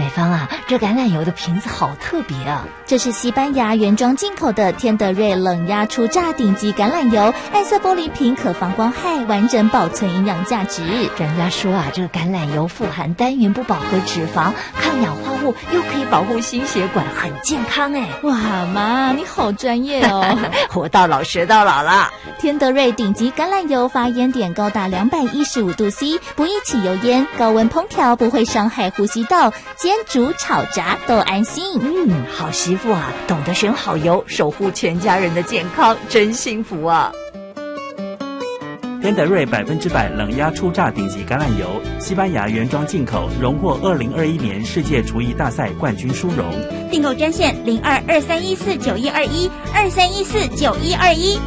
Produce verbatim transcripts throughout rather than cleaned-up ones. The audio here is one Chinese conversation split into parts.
美芳啊，这橄榄油的瓶子好特别啊！ 这是西班牙原装进口的天德瑞冷压初榨顶级橄榄油，暗色玻璃瓶可防光害，完整保存营养价值。 专家说啊，这个橄榄油富含单元不饱和脂肪，抗氧化物，又可以保护心血管，很健康哎！ 哇妈，你好专业哦！ 活到老学到老啦！ 天德瑞顶级橄榄油发烟点高达两百一十五度 C， 不易起油烟，高温烹调不会伤害呼吸道，煎煮炒炸都安心。 嗯，好媳妇啊，懂得选好油，守护全家人的健康，真幸福啊！ 天德瑞百分之百冷压初榨顶级橄榄油，西班牙原装进口，荣获二零二一年世界厨艺大赛冠军殊荣。 订购专线零二二三一四九一二一二三一四九一二一。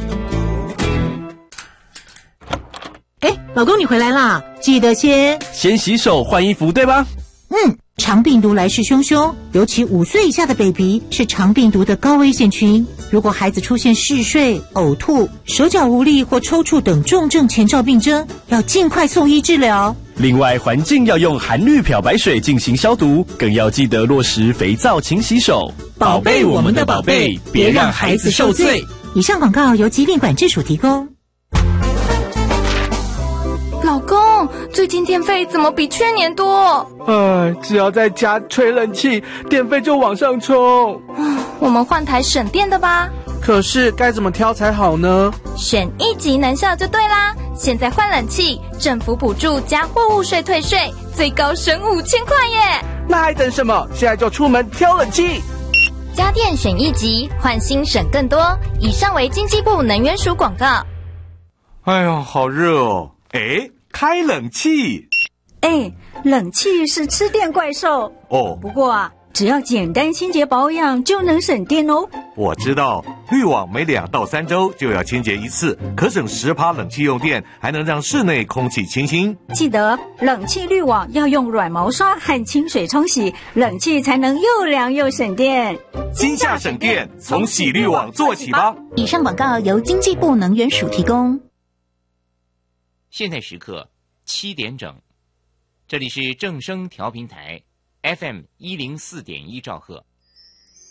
哎，老公你回来啦，记得先先洗手换衣服，对吧？ 嗯，肠病毒来势汹汹，尤其五岁以下的 baby 是肠病毒的高危险群。如果孩子出现嗜睡、呕吐、手脚无力或抽搐等重症前兆病征，要尽快送医治疗。 另外，环境要用含氯漂白水进行消毒，更要记得落实肥皂勤洗手，宝贝我们的宝贝，别让孩子受罪。 以上广告由疾病管制署提供。 老公，最近电费怎么比去年多？ 哎，只要在家吹冷气，电费就往上冲。 我们换台省电的吧。 可是该怎么挑才好呢？ 选一级能效就对啦。现在换冷气，政府补助加货物税退税，最高省五千块耶！ 那还等什么？现在就出门挑冷气。 家电选一级，换新省更多。以上为经济部能源署广告。 哎呦，好热哦！哎，开冷气。 哎，冷气是吃电怪兽哦。 不过啊，只要简单清洁保养就能省电哦。 我知道，滤网每两到三周就要清洁一次，可省十趴冷气用电，还能让室内空气清新。 记得冷气滤网要用软毛刷和清水冲洗，冷气才能又凉又省电。 今夏省电，从洗滤网做起吧。 以上广告由经济部能源署提供。 现在时刻七点整，这里是正声调频台 F M 一零四点一兆赫。